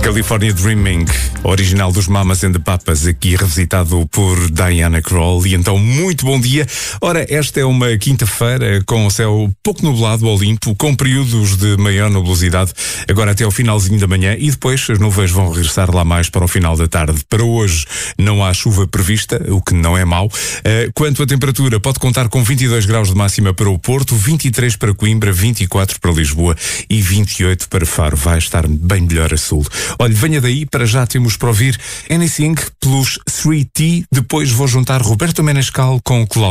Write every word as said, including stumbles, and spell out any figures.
California Dreaming, original dos Mamas and the Papas, aqui revisitado por Diana Krall. E então, muito bom dia. Ora, esta é uma quinta-feira com o céu pouco nublado ao limpo, com períodos de maior nubosidade, agora até ao finalzinho da manhã, e depois as nuvens vão regressar lá mais para o final da tarde. Para hoje não há chuva prevista, o que não é mau. Uh, quanto à temperatura, pode contar com vinte e dois graus de máxima para o Porto, vinte e três para Coimbra, vinte e quatro para Lisboa e vinte e oito para Faro. Vai estar bem melhor a sul. Olha, venha daí, para já temos para ouvir Anything pelos three T, depois vou juntar Roberto Menescal com Cláudio.